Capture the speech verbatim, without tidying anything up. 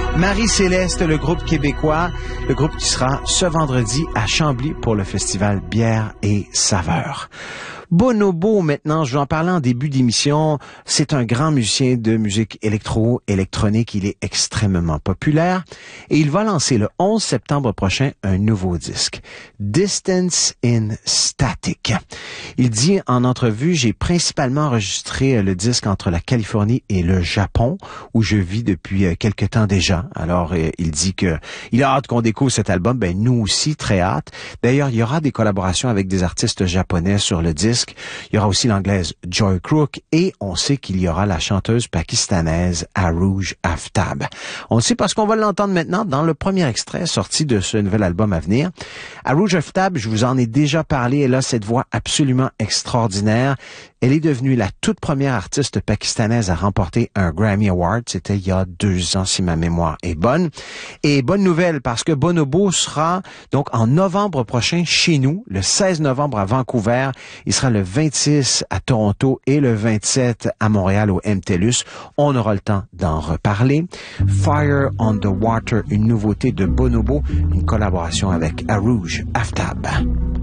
Marie-Céleste, le groupe québécois, le groupe qui sera ce vendredi à Chambly pour le festival Bière et Saveurs. Bonobo, maintenant, je vais en parler en début d'émission. C'est un grand musicien de musique électro-électronique. Il est extrêmement populaire et il va lancer le onze septembre prochain un nouveau disque, Distance in Static. Il dit en entrevue, j'ai principalement enregistré le disque entre la Californie et le Japon, où je vis depuis quelque temps déjà. Alors, il dit que il a hâte qu'on découvre cet album. Ben, nous aussi, très hâte. D'ailleurs, il y aura des collaborations avec des artistes japonais sur le disque. Il y aura aussi l'anglaise Joy Crook et on sait qu'il y aura la chanteuse pakistanaise Arooj Aftab. On le sait parce qu'on va l'entendre maintenant dans le premier extrait sorti de ce nouvel album à venir. Arooj Aftab, je vous en ai déjà parlé, elle a cette voix absolument extraordinaire. Elle est devenue la toute première artiste pakistanaise à remporter un Grammy Award. C'était il y a deux ans, si ma mémoire est bonne. Et bonne nouvelle, parce que Bonobo sera donc en novembre prochain chez nous, le seize novembre à Vancouver. Il sera le vingt-six à Toronto et le vingt-sept à Montréal au M T L U S. On aura le temps d'en reparler. Fire on the Water, une nouveauté de Bonobo, une collaboration avec Arooj Aftab.